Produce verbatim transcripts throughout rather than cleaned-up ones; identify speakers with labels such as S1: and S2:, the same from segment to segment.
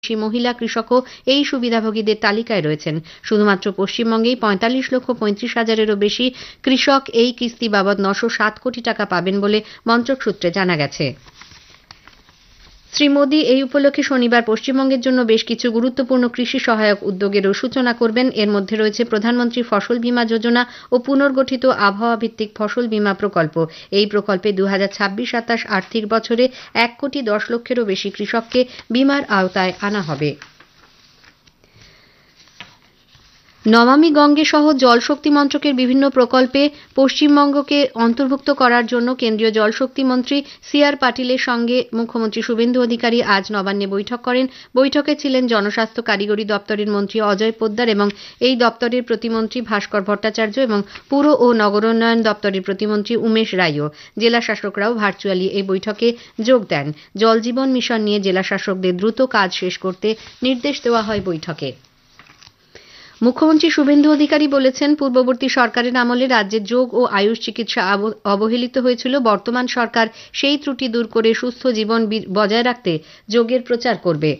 S1: মহিলা কৃষকও এই সুবিধাভোগীদের তালিকায় রয়েছেন। শুধুমাত্র পশ্চিমবঙ্গেই পঁয়তাল্লিশ লক্ষ পঁয়ত্রিশ হাজারেরও বেশি কৃষক এই কিস্তি বাবদ নশো সাত কোটি টাকা পাবেন বলে মন্ত্রক সূত্রে জানা গেছে। শ্রী মোদী এই উপলক্ষে শনিবার পশ্চিমবঙ্গের জন্য বেশ কিছু গুরুত্বপূর্ণ কৃষি সহায়ক উদ্যোগেরও সূচনা করবেন। এর মধ্যে রয়েছে প্রধানমন্ত্রী ফসল বীমা যোজনা ও পুনর্গঠিত আবহাওয়া ভিত্তিক ফসল বীমা প্রকল্প। এই প্রকল্পে দু হাজার ছাব্বিশ সাতাশ আর্থিক বছরে এক কোটি দশ লক্ষেরও বেশি কৃষককে বীমার আওতায় আনা হবে। নমামি গঙ্গে সহ জলশক্তি মন্ত্রকের বিভিন্ন প্রকল্পে পশ্চিমবঙ্গকে অন্তর্ভুক্ত করার জন্য কেন্দ্রীয় জলশক্তি মন্ত্রী সি আর পাটিলের সঙ্গে মুখ্যমন্ত্রী শুভেন্দু অধিকারী আজ নবান্নে বৈঠক করেন। বৈঠকে ছিলেন জনস্বাস্থ্য কারিগরি দপ্তরের মন্ত্রী অজয় পোদ্দার এবং এই দপ্তরের প্রতিমন্ত্রী ভাস্কর ভট্টাচার্য এবং পুর ও নগরোন্নয়ন দপ্তরের প্রতিমন্ত্রী উমেশ রায়ও। জেলা শাসকরাও ভার্চুয়ালি এই বৈঠকে যোগ দেন। জল জীবন মিশন নিয়ে জেলা শাসকদের দ্রুত কাজ শেষ করতে নির্দেশ দেওয়া হয় বৈঠকে। মুখ্যমন্ত্রী শুভেন্দু অধিকারী বলেছেন, পূর্ববর্তী সরকারের আমলে রাজ্যে যোগ ও আয়ুষ চিকিৎসা অবহেলিত হয়েছিল। বর্তমান সরকার সেই ত্রুটি দূর করে সুস্থ জীবন বজায় রাখতে যোগের প্রচার করবে।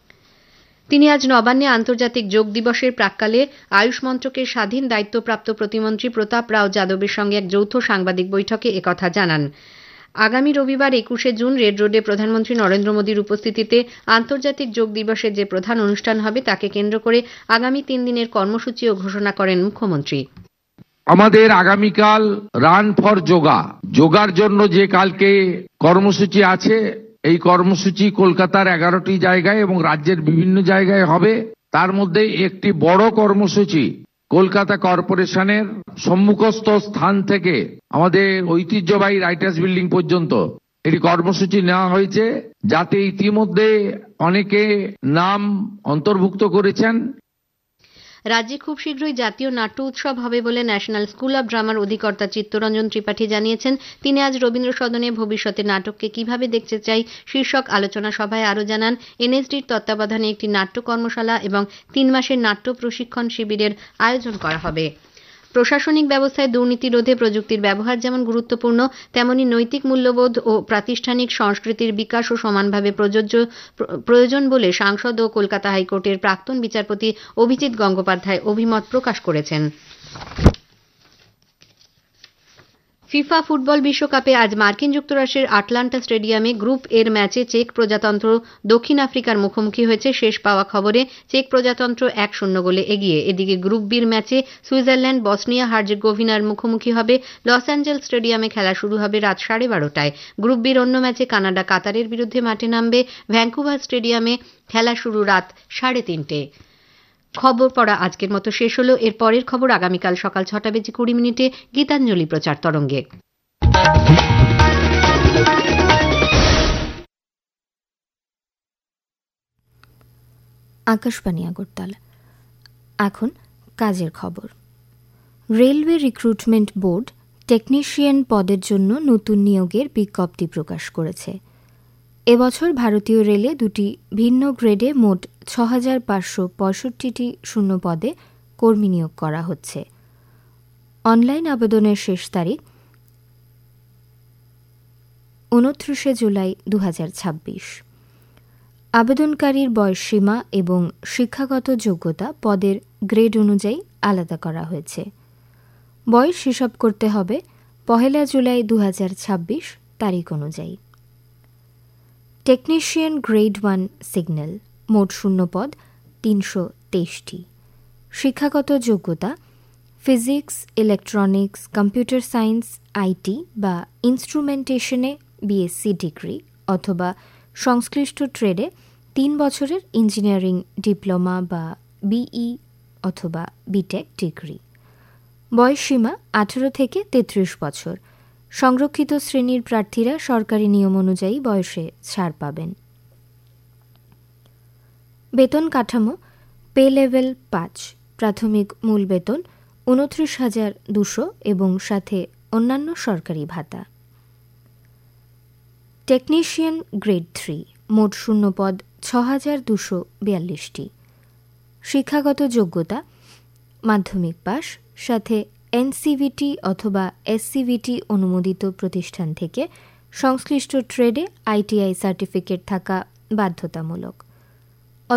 S1: তিনি আজ নবান্নে আন্তর্জাতিক যোগ দিবসের প্রাক্কালে আয়ুষ মন্ত্রকের স্বাধীন দায়িত্বপ্রাপ্ত প্রতিমন্ত্রী প্রতাপ রাও যাদবের সঙ্গে এক যৌথ সাংবাদিক বৈঠকে একথা জানান। আগামী রবিবার একুশে জুন রেড রোডে প্রধানমন্ত্রী নরেন্দ্র মোদীর উপস্থিতিতে আন্তর্জাতিক যোগ দিবসের যে প্রধান অনুষ্ঠান হবে তাকে কেন্দ্র করে আগামী তিন দিনের কর্মসূচিও ঘোষণা করেন মুখ্যমন্ত্রী।
S2: আমাদের আগামীকাল রান ফর যোগা, যোগার জন্য যে কালকে কর্মসূচি আছে, এই কর্মসূচি কলকাতার এগারোটি জায়গায় এবং রাজ্যের বিভিন্ন জায়গায় হবে। তার মধ্যে একটি বড় কর্মসূচি কলকাতা কর্পোরেশনের সম্মুখস্থ স্থান থেকে আমাদের ঐতিহ্যবাহী রাইটার্স বিল্ডিং পর্যন্ত এটি কর্মসূচি নেওয়া হয়েছে, যাতে ইতিমধ্যে অনেকে নাম অন্তর্ভুক্ত করেছেন।
S1: রাজ্যে খুব শীঘ্রই জাতীয় নাট্য উৎসব হবে বলে ন্যাশনাল স্কুল অব ড্রামার অধিকর্তা চিত্তরঞ্জন ত্রিপাঠী জানিয়েছেন। তিনি আজ রবীন্দ্র সদনে ভবিষ্যতে নাটককে কিভাবে দেখতে চাই শীর্ষক আলোচনা সভায় আরও জানান, এনএসডির তত্ত্বাবধানে একটি নাট্য কর্মশালা এবং তিন মাসের নাট্য প্রশিক্ষণ শিবিরের আয়োজন করা হবে। প্রশাসনিক ব্যবস্থায় দুর্নীতি রোধে প্রযুক্তির ব্যবহার যেমন গুরুত্বপূর্ণ, তেমনি নৈতিক মূল্যবোধ ও প্রাতিষ্ঠানিক সংস্কৃতির বিকাশও সমানভাবে প্রযোজ্য প্রয়োজন বলে সাংসদ ও কলকাতা হাইকোর্টের প্রাক্তন বিচারপতি অভিজিৎ গঙ্গোপাধ্যায় অভিমত প্রকাশ করেছেন। ফিফা ফুটবল বিশ্বকাপে আজ মার্কিন যুক্তরাষ্ট্রের আটলান্টা স্টেডিয়ামে গ্রুপ এর ম্যাচে চেক প্রজাতন্ত্র দক্ষিণ আফ্রিকার মুখোমুখি হয়েছে। শেষ পাওয়া খবরে চেক প্রজাতন্ত্র এক শূন্য গোলে এগিয়ে। এদিকে গ্রুপ বির ম্যাচে সুইজারল্যান্ড বসনিয়া হার্জেগোভিনার মুখোমুখি হবে। লস অ্যাঞ্জেলস স্টেডিয়ামে খেলা শুরু হবে রাত সাড়ে বারোটায়। গ্রুপ বির অন্য ম্যাচে কানাডা কাতারের বিরুদ্ধে মাঠে নামবে। ভ্যাঙ্কুভার স্টেডিয়ামে খেলা শুরু রাত সাড়ে তিনটে। খবর পড়া আজকের মতো শেষ হলো। এর পরের খবর আগামীকাল সকাল ছটা বেজে কুড়ি মিনিটে গীতাঞ্জলি প্রচার তরঙ্গে।
S3: আকাশবাণী আগরতলা। এখন কাজের খবর। রেলওয়ে রিক্রুটমেন্ট বোর্ড টেকনিশিয়ান পদের জন্য নতুন নিয়োগের বিজ্ঞপ্তি প্রকাশ করেছে। এবছর ভারতীয় রেলে দুটি ভিন্ন গ্রেডে মোট ছ হাজার পাঁচশো পঁয়ষট্টিটি শূন্য পদে কর্মী নিয়োগ করা হচ্ছে। অনলাইন আবেদনের শেষ তারিখ উনত্রিশে জুলাই দু হাজার ছাব্বিশ। আবেদনকারীর বয়সসীমা এবং শিক্ষাগত যোগ্যতা পদের গ্রেড অনুযায়ী আলাদা করা হয়েছে। বয়স হিসাব করতে হবে পহেলা জুলাই দু হাজার ছাব্বিশ তারিখ অনুযায়ী। টেকনিশিয়ান গ্রেড ওয়ান সিগন্যাল মোট শূন্যপদ তিনশো তেইশটি। শিক্ষাগত যোগ্যতা physics, electronics, computer science, IT বা ইনস্ট্রুমেন্টেশনে বিএসসি ডিগ্রি অথবা সংশ্লিষ্ট ট্রেডে তিন বছরের ইঞ্জিনিয়ারিং ডিপ্লোমা বা বিই অথবা বিটেক ডিগ্রি। বয়সসীমা আঠারো থেকে তেত্রিশ বছর। সংরক্ষিত শ্রেণীর প্রার্থীরা সরকারি নিয়ম অনুযায়ী বয়সে ছাড় পাবেন। বেতন কাঠামো পে লেভেল পাঁচ। প্রাথমিক মূল বেতন উনত্রিশ হাজার দুশো এবং সাথে অন্যান্য সরকারি ভাতা। টেকনিশিয়ান গ্রেড থ্রি মোট শূন্যপদ ছ হাজার দুশো বিয়াল্লিশটি। শিক্ষাগত যোগ্যতা মাধ্যমিক পাস, সাথে এনসিভিটি অথবা এসসিভিটি অনুমোদিত প্রতিষ্ঠান থেকে সংশ্লিষ্ট ট্রেডে আইটিআই সার্টিফিকেট থাকা বাধ্যতামূলক।